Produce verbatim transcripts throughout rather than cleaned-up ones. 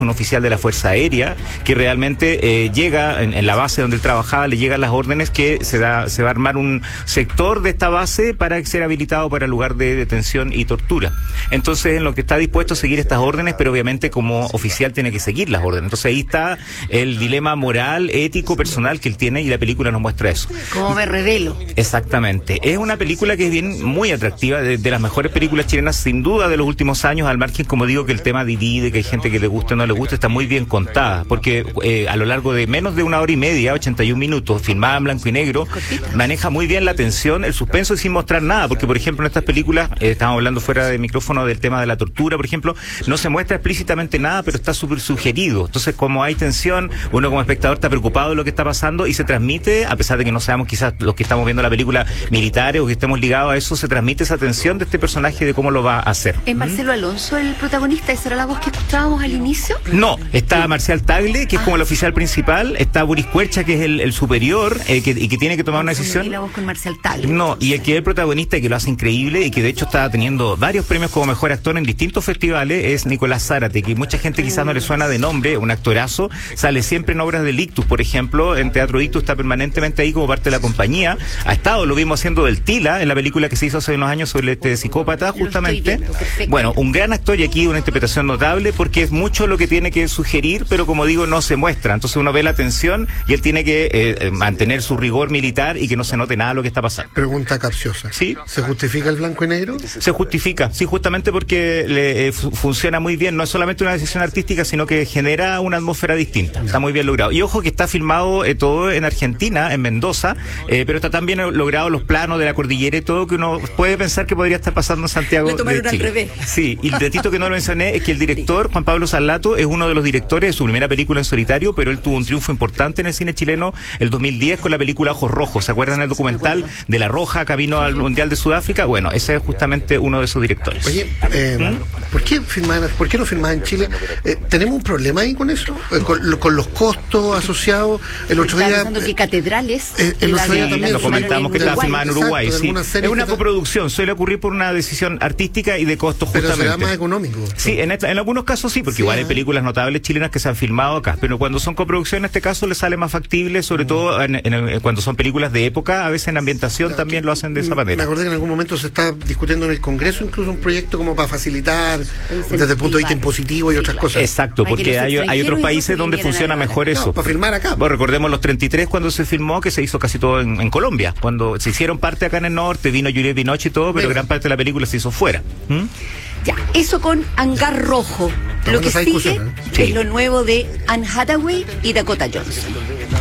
un oficial de la Fuerza Aérea, que realmente eh, llega en, en la base donde él trabajaba, le llegan las órdenes que se da, se va a armar un sector de esta base para ser habilitado para el lugar de detención y tortura. Entonces, en lo que está dispuesto a seguir estas órdenes, pero obviamente como oficial tiene que seguir las órdenes. Entonces ahí está el dilema moral, ético, personal que él tiene, y la película nos muestra eso. ¿Cómo me revelo? Exactamente. Es una película que es bien, muy atractiva, de, de las mejores películas chilenas, sin duda, de los últimos años, al margen, como digo, que el tema divide, que hay gente que le gusta o no le gusta, está muy bien contada, porque eh, a lo largo de menos de una hora y media, ochenta y un minutos, filmada en blanco y negro, maneja muy bien la tensión, el suspenso, y sin mostrar nada, porque por ejemplo en estas películas, eh, estamos hablando fuera de micrófono del tema de la tortura, por ejemplo, no se muestra explícitamente nada, pero está súper sugerido. Entonces, como hay tensión, uno como espectador está preocupado de lo que está pasando y se transmite, a pesar de que no seamos quizás los que estamos viendo la película militares o que estemos ligados a eso, se transmite esa tensión de este personaje, de cómo lo va a hacer. ¿Es Marcelo Alonso el protagonista? ¿Esa era la voz que escuchábamos al inicio? No, está Marcial Tagle, que es como el oficial principal, está Boris Cuercha, que es el, el superior, eh, que, y que tiene que tomar una decisión. ¿Y la voz con Marcial Tagle? No, y el que es el protagonista y que lo hace increíble, y que de hecho está teniendo varios premios como mejor actor en distintos festivales, es Nicolás Zárate, que mucha gente quizás no le suena de nombre, un actorazo, sale siempre en obras del Ictus, por ejemplo, en Teatro Ictus está permanentemente ahí como parte de la compañía, ha estado, lo vimos haciendo del Tila, en la película que se hizo hace unos años sobre este psicópata, justamente. Bueno, un gran actor, y aquí una interpretación notable, porque es mucho lo que tiene que sugerir, pero como digo, no se muestra. Entonces uno ve la tensión y él tiene que eh, mantener su rigor militar y que no se note nada de lo que está pasando. Pregunta capciosa. ¿Sí? ¿Se justifica el blanco y negro? Se justifica, sí, justamente porque le, eh, funciona muy bien. No es solamente una decisión artística, sino que genera una atmósfera distinta. Ya. Está muy bien logrado. Y ojo que está filmado eh, todo en Argentina, en Mendoza, eh, pero está tan bien logrado los planos de la cordillera y todo, que uno puede pensar que podría estar pasando en Santiago Lo tomaron de Chile. Al revés. Sí, y el datito que no lo mencioné es que el director, Juan Pablo Salato, es uno de los directores de su primera película en solitario, pero él tuvo un triunfo importante en el cine chileno el dos mil diez con la película Ojos Rojos. ¿Se acuerdan del documental de La Roja, camino al Mundial de Sudáfrica? Bueno, ese es justamente uno de sus directores. Oye, eh, ¿Mm? ¿por qué filmar, por qué no filmar en Chile? Eh, ¿Tenemos un problema ahí con eso? Eh, con, con los costos asociados. El otro día... pensando que catedrales... Eh, el otro día también... Lo comentamos que estaba filmada en Uruguay, exacto, sí. Es una coproducción, suele ocurrir por una decisión artística y de costos, justamente. Pero será más económico. Sí, en, esta, en algunos casos sí, porque sí, igual hay películas notables chilenas que se han filmado acá, pero cuando son coproducciones, en este caso le sale más factible, sobre mm. todo en, en, en, cuando son películas de época, a veces en ambientación claro, también lo hacen de esa manera. Me acordé que en algún momento se está discutiendo en el Congreso incluso un proyecto como para facilitar desde el punto de vista impositivo y otras cosas. Exacto, porque hay, hay otros países donde funciona mejor eso. No, para filmar acá. Bueno, recordemos los treinta y tres cuando se filmó, que se hizo casi todo en, en Colombia, cuando se hicieron parte acá en el norte, vino Juliette Binoche y todo, pero Mira. gran parte de la película se hizo fuera. ¿Mm? Ya, eso con Hangar Rojo. Lo que sigue ¿eh? sí. es lo nuevo de Anne Hathaway y Dakota Johnson.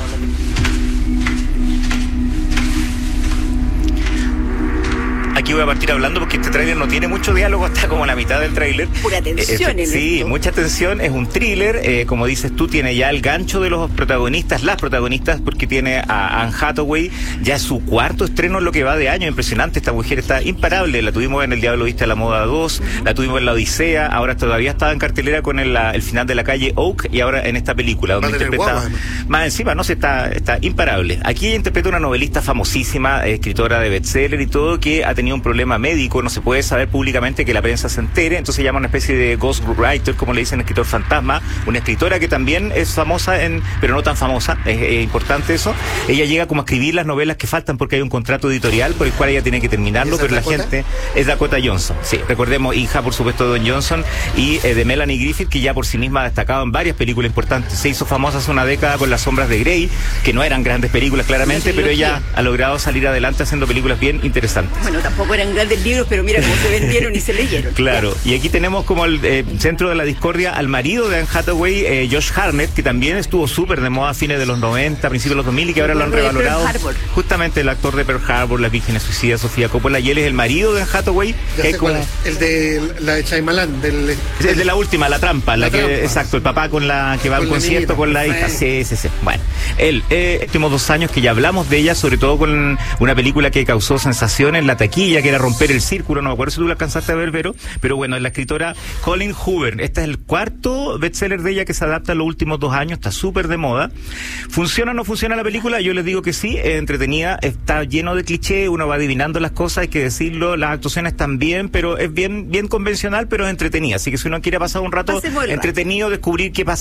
Aquí voy a partir hablando porque este tráiler no tiene mucho diálogo, hasta como la mitad del tráiler. Pura tensión eh, eh, Sí, esto. mucha tensión, es un thriller, eh, como dices tú, tiene ya el gancho de los protagonistas, las protagonistas, porque tiene a Anne Hathaway, ya es su cuarto estreno en lo que va de año, impresionante, esta mujer está imparable, la tuvimos en El Diablo Viste a la Moda dos, la tuvimos en La Odisea, ahora todavía estaba en cartelera con el, el final de La Calle Oak, y ahora en esta película, donde interpreta, guapa, más encima, no sé, está, está imparable. Aquí ella interpreta una novelista famosísima, eh, escritora de bestseller y todo, que ha tenido un problema médico, no se puede saber públicamente, que la prensa se entere, entonces llama una especie de ghostwriter, como le dicen, escritor fantasma, una escritora que también es famosa, en, pero no tan famosa, es, es importante eso. Ella llega como a escribir las novelas que faltan porque hay un contrato editorial por el cual ella tiene que terminarlo, pero la gente es Dakota Johnson, sí, recordemos, hija por supuesto de Don Johnson y eh, de Melanie Griffith, que ya por sí misma ha destacado en varias películas importantes, se hizo famosa hace una década con Las Sombras de Grey, que no eran grandes películas claramente, pero ella ha logrado salir adelante haciendo películas bien interesantes. Bueno, tampoco eran grandes libros, pero mira cómo se vendieron y se leyeron. Claro, y aquí tenemos como el eh, centro de la discordia al marido de Anne Hathaway, eh, Josh Hartnett, que también estuvo súper de moda a fines de los noventa, principios de los dos mil, y que ahora lo han revalorado. Justamente el actor de Pearl Harbor, Las Vírgenes Suicidas, Sofía Coppola, y él es el marido de Anne Hathaway. Ya sé cuál es. El de la de Shyamalan, del... El de la última, La Trampa, la, la que, trampa. Exacto, el papá con la que va al concierto con la hija. Sí, sí, sí. Bueno, él, eh, últimos dos años que ya hablamos de ella, sobre todo con una película que causó sensación en la taquilla, que era Romper el Círculo, no me acuerdo si tú la alcanzaste a ver, Vero, pero bueno, es la escritora Colleen Hoover. Este es el cuarto bestseller de ella que se adapta en los últimos dos años, está súper de moda. ¿Funciona o no funciona la película? Yo les digo que sí, es entretenida, está lleno de clichés, uno va adivinando las cosas, hay que decirlo, las actuaciones están bien, pero es bien, bien convencional, pero es entretenida, así que si uno quiere pasar un rato entretenido, descubrir qué pasa